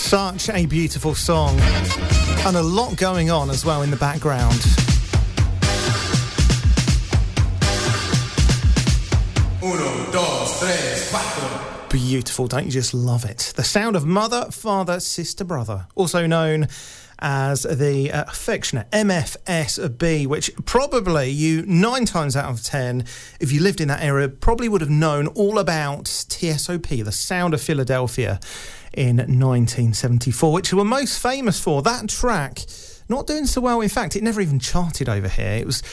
Such a beautiful song, and a lot going on as well in the background. Uno, dos, tres, cuatro. Beautiful, don't you just love it? The sound of Mother, Father, Sister, Brother, also known as the affectionate MFSB, which probably you 9 times out of 10, if you lived in that area, probably would have known all about TSOP, the Sound of Philadelphia, in 1974, which we were most famous for. That track not doing so well. In fact, it never even charted over here. It was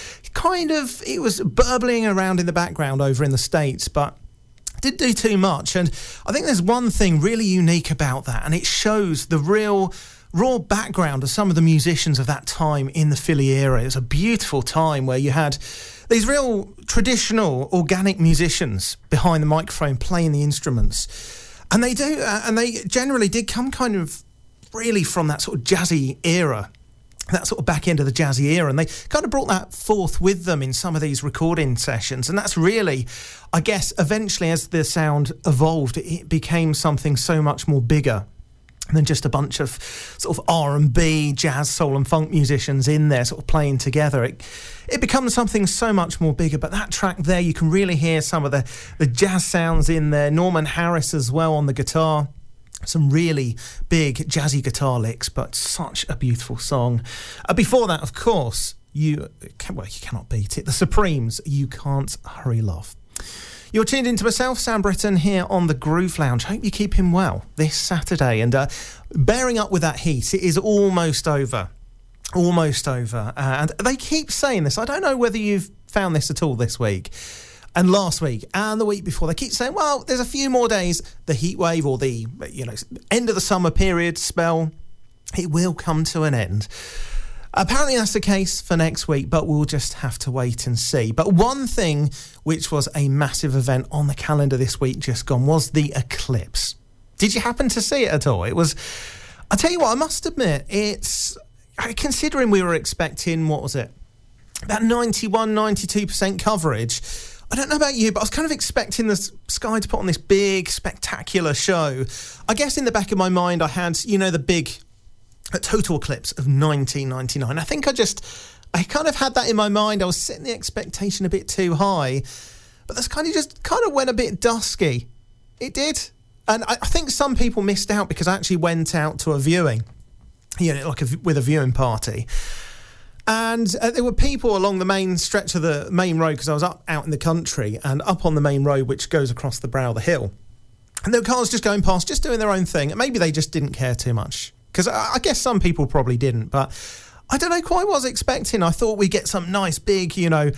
burbling around in the background over in the States, but didn't do too much. And I think there's one thing really unique about that, and it shows the real raw background of some of the musicians of that time in the Philly era. It was a beautiful time where you had these real traditional organic musicians behind the microphone playing the instruments. And they generally did come kind of really from that sort of jazzy era, that sort of back end of the jazzy era, and they kind of brought that forth with them in some of these recording sessions. And that's really, I guess, eventually as the sound evolved, it became something so much more bigger than just a bunch of sort of R&B, jazz, soul and funk musicians in there sort of playing together. It becomes something so much more bigger. But that track there, you can really hear some of the jazz sounds in there. Norman Harris as well on the guitar. Some really big jazzy guitar licks, but such a beautiful song. Before that, of course, you cannot beat it. The Supremes, You Can't Hurry Love. You're tuned into myself, Sam Britton, here on the Groove Lounge. Hope you're keeping well this Saturday. And bearing up with that heat, it is almost over. Almost over. And they keep saying this. I don't know whether you've found this at all this week. And last week and the week before, they keep saying, well, there's a few more days, the heat wave or the end of the summer period spell, it will come to an end. Apparently that's the case for next week, but we'll just have to wait and see. But one thing which was a massive event on the calendar this week just gone was the eclipse. Did you happen to see it at all? It was, I tell you what, I must admit, it's, considering we were expecting, what was it, about 91, 92% coverage. I don't know about you, but I was kind of expecting the Sky to put on this big, spectacular show. I guess in the back of my mind, I had, the big total eclipse of 1999. I think I kind of had that in my mind. I was setting the expectation a bit too high, but that's kind of went a bit dusky. It did. And I think some people missed out because I actually went out to a viewing, with a viewing party. And there were people along the main stretch of the main road, because I was out in the country and up on the main road, which goes across the brow of the hill. And there were cars just going past, just doing their own thing. And maybe they just didn't care too much. Because I guess some people probably didn't. But I don't know quite what I was expecting. I thought we'd get some nice, big,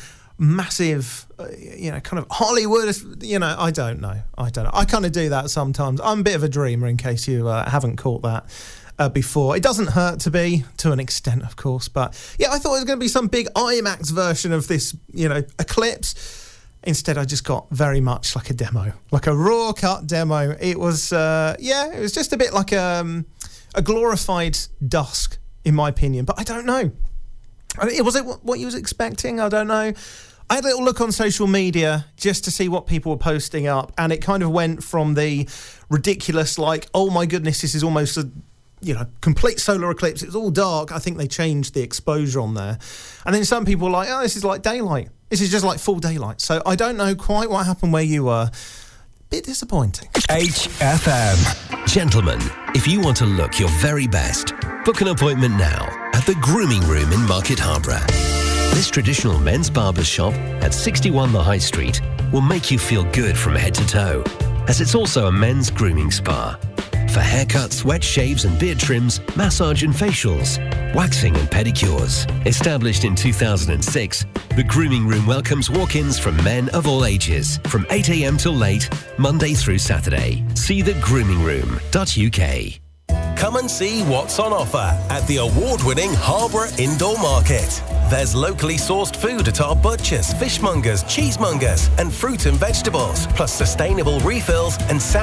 massive, kind of Hollywood, I don't know. I kind of do that sometimes. I'm a bit of a dreamer, in case you haven't caught that before. It doesn't hurt to be, to an extent, of course. But, yeah, I thought it was going to be some big IMAX version of this, eclipse. Instead, I just got very much like a demo, like a raw cut demo. It was, it was just a bit like a glorified dusk, in my opinion. But I don't know. Was it what you was expecting? I don't know. I had a little look on social media just to see what people were posting up, and it kind of went from the ridiculous, like, oh my goodness, this is almost a complete solar eclipse. It was all dark. I think they changed the exposure on there. And then some people were like, oh, this is like daylight. This is just like full daylight. So I don't know quite what happened where you were. Bit disappointing. HFM. Gentlemen, if you want to look your very best, book an appointment now at the Grooming Room in Market Harborough. This traditional men's barber shop at 61 The High Street will make you feel good from head to toe, as it's also a men's grooming spa. For haircuts, wet shaves and beard trims, massage and facials, waxing and pedicures. Established in 2006, the Grooming Room welcomes walk-ins from men of all ages, from 8 a.m. till late, Monday through Saturday. See thegroomingroom.uk. Come and see what's on offer at the award-winning Harborough Indoor Market. There's locally sourced food at our butchers, fishmongers, cheesemongers and fruit and vegetables, plus sustainable refills and